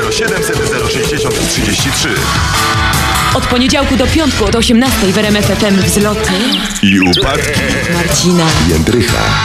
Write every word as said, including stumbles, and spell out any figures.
zero siedemset zero sześćdziesiąt trzydzieści trzy. Od poniedziałku do piątku od osiemnastej w R M F F M wzloty I upadki Marcina Jędrycha.